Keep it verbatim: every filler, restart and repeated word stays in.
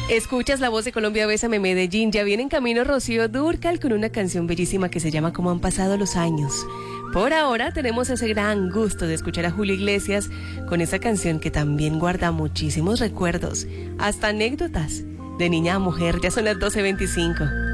Escuchas La Voz de Colombia, Bésame Medellín. Ya viene en camino Rocío Dúrcal con una canción bellísima que se llama Cómo han pasado los años. Por ahora tenemos ese gran gusto de escuchar a Julio Iglesias con esa canción que también guarda muchísimos recuerdos, hasta anécdotas de niña a mujer. Ya son las doce veinticinco.